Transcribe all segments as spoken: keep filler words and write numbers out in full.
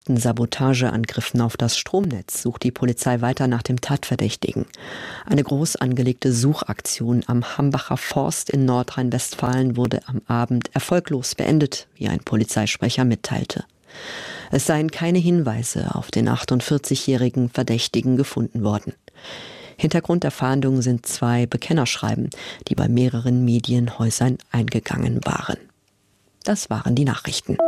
versuchten Sabotageangriffen auf das Stromnetz sucht die Polizei weiter nach dem Tatverdächtigen. Eine groß angelegte Suchaktion am Hambacher Forst in Nordrhein-Westfalen wurde am Abend erfolglos beendet, wie ein Polizeisprecher mitteilte. Es seien keine Hinweise auf den achtundvierzigjährigen Verdächtigen gefunden worden. Hintergrund der Fahndung sind zwei Bekennerschreiben, die bei mehreren Medienhäusern eingegangen waren. Das waren die Nachrichten.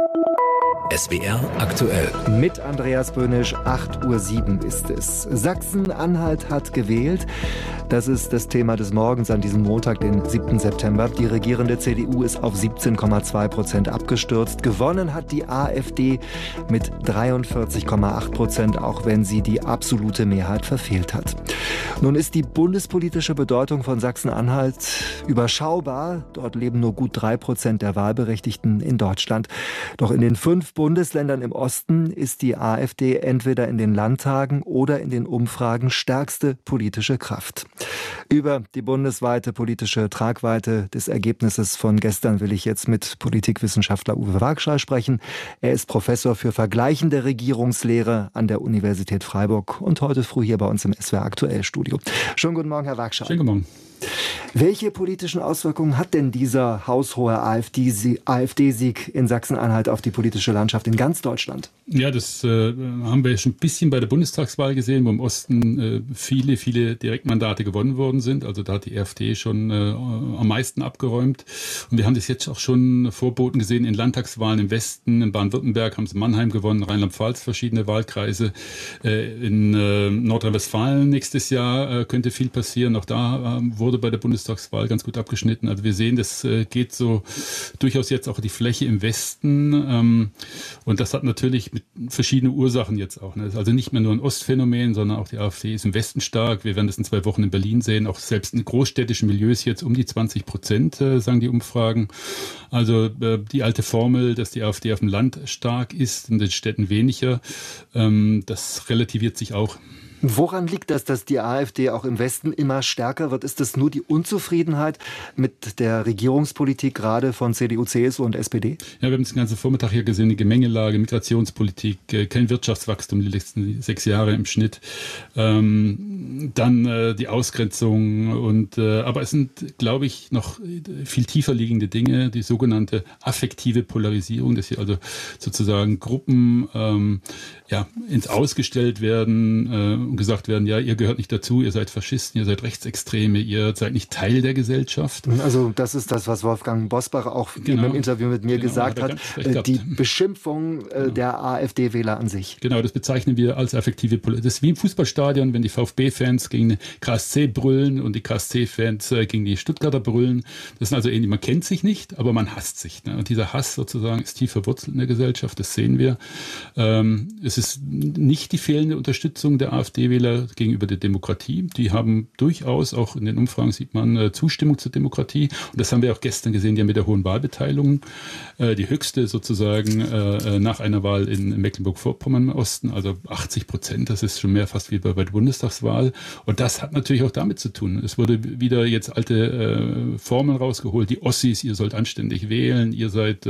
S W R aktuell. Mit Andreas Böhnisch, acht Uhr sieben ist es. Sachsen-Anhalt hat gewählt. Das ist das Thema des Morgens an diesem Montag, den siebten September. Die regierende C D U ist auf siebzehn Komma zwei Prozent abgestürzt. Gewonnen hat die AfD mit dreiundvierzig Komma acht Prozent, auch wenn sie die absolute Mehrheit verfehlt hat. Nun ist die bundespolitische Bedeutung von Sachsen-Anhalt überschaubar. Dort leben nur gut drei Prozent der Wahlberechtigten in Deutschland. Doch in den fünf Bundesländern im Osten ist die AfD entweder in den Landtagen oder in den Umfragen stärkste politische Kraft. Über die bundesweite politische Tragweite des Ergebnisses von gestern will ich jetzt mit Politikwissenschaftler Uwe Wagschall sprechen. Er ist Professor für vergleichende Regierungslehre an der Universität Freiburg und heute früh hier bei uns im S W R Aktuell Studio. Schönen guten Morgen, Herr Wagschall. Schönen guten Morgen. Welche politischen Auswirkungen hat denn dieser haushohe AfD-Sieg in Sachsen-Anhalt auf die politische Landschaft in ganz Deutschland? Ja, das äh, haben wir schon ein bisschen bei der Bundestagswahl gesehen, wo im Osten äh, viele, viele Direktmandate gewonnen worden sind. Also da hat die AfD schon äh, am meisten abgeräumt. Und wir haben das jetzt auch schon Vorboten gesehen in Landtagswahlen im Westen. In Baden-Württemberg haben sie Mannheim gewonnen, Rheinland-Pfalz verschiedene Wahlkreise. Äh, in äh, Nordrhein-Westfalen nächstes Jahr äh, könnte viel passieren. Auch da äh, wurde bei der Bundestagswahl ganz gut abgeschnitten. Also wir sehen, das äh, geht so durchaus jetzt auch die Fläche im Westen. Ähm, und das hat natürlich mit verschiedenen Ursachen jetzt auch. Ne? Das ist also nicht mehr nur ein Ostphänomen, sondern auch die AfD ist im Westen stark. Wir werden das in zwei Wochen in Berlin sehen. Auch selbst in großstädtischen Milieus jetzt um die zwanzig Prozent, äh, sagen die Umfragen. Also äh, die alte Formel, dass die AfD auf dem Land stark ist, in den Städten weniger, ähm, das relativiert sich auch. Woran liegt das, dass die AfD auch im Westen immer stärker wird? Ist das nur die Unzufriedenheit mit der Regierungspolitik, gerade von C D U, C S U und S P D? Ja, wir haben das den ganzen Vormittag hier gesehen, die Gemengelage, Migrationspolitik, kein Wirtschaftswachstum die letzten sechs Jahre im Schnitt. Ähm, dann äh, die Ausgrenzung. Und, äh, aber es sind, glaube ich, noch viel tiefer liegende Dinge, die sogenannte affektive Polarisierung, dass hier also sozusagen Gruppen ähm, ja, ins Ausgestellt werden äh, und gesagt werden, ja, ihr gehört nicht dazu, ihr seid Faschisten, ihr seid Rechtsextreme, ihr seid nicht Teil der Gesellschaft. Also das ist das, was Wolfgang Bosbach auch genau. im Interview mit mir genau, gesagt hat, hat die Beschimpfung äh, genau. der AfD-Wähler an sich. Genau, das bezeichnen wir als affektive Polarisierung. Das ist wie im Fußballstadion, wenn die VfB-Fans gegen K S C brüllen und die K S C-Fans äh, gegen die Stuttgarter brüllen. Das sind also ähnlich, man kennt sich nicht, aber man hasst sich. Ne? Und dieser Hass sozusagen ist tief verwurzelt in der Gesellschaft, das sehen wir. Ähm, es ist nicht die fehlende Unterstützung der AfD-Wähler gegenüber der Demokratie. Die haben durchaus, auch in den Umfragen sieht man, Zustimmung zur Demokratie. Und das haben wir auch gestern gesehen, ja mit der hohen Wahlbeteiligung. Die höchste sozusagen nach einer Wahl in Mecklenburg-Vorpommern im Osten, also achtzig Prozent. Das ist schon mehr fast wie bei der Bundestagswahl. Und das hat natürlich auch damit zu tun. Es wurde wieder jetzt alte Formeln rausgeholt. Die Ossis, ihr sollt anständig wählen. Ihr seid,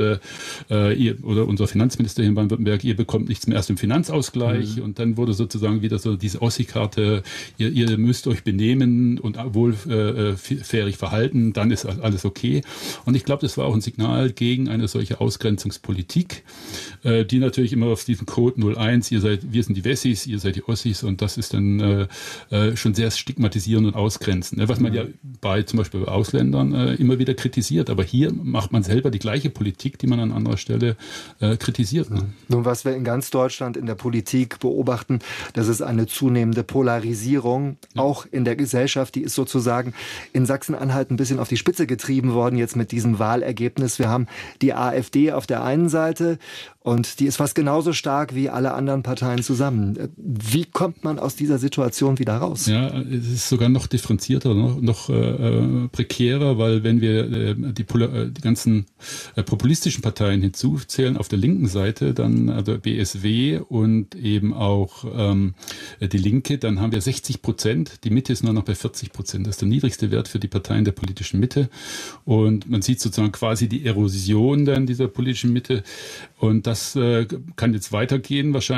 ihr oder unser Finanzminister hier in Baden-Württemberg, ihr bekommt nichts mehr erst im Finanzausgleich. Mhm. Und dann wurde sozusagen wieder so diese Ossi-Karte, ihr, ihr müsst euch benehmen und wohlfährig äh, verhalten, dann ist alles okay. Und ich glaube, das war auch ein Signal gegen eine solche Ausgrenzungspolitik, äh, die natürlich immer auf diesen Code null eins, ihr seid, wir sind die Wessis, ihr seid die Ossis, und das ist dann äh, äh, schon sehr stigmatisierend und ausgrenzend. Ne? Was man ja bei zum Beispiel bei Ausländern äh, immer wieder kritisiert. Aber hier macht man selber die gleiche Politik, die man an anderer Stelle äh, kritisiert. Ne? Nun, was wir in ganz Deutschland in der Politik beobachten, das ist eine zunehmende Polarisierung, ja. auch in der Gesellschaft. Die ist sozusagen in Sachsen-Anhalt ein bisschen auf die Spitze getrieben worden, jetzt mit diesem Wahlergebnis. Wir haben die AfD auf der einen Seite und die ist fast genauso stark wie alle anderen Parteien zusammen. Wie kommt man aus dieser Situation wieder raus? Ja, es ist sogar noch differenzierter, noch, noch äh, prekärer, weil wenn wir äh, die, äh, die ganzen äh, populistischen Parteien hinzuzählen auf der linken Seite, dann also B S W und eben auch ähm, die Linke, dann haben wir sechzig Prozent. Die Mitte ist nur noch bei vierzig Prozent. Das ist der niedrigste Wert für die Parteien der politischen Mitte. Und man sieht sozusagen quasi die Erosion dann dieser politischen Mitte. Und das äh, kann jetzt weitergehen wahrscheinlich.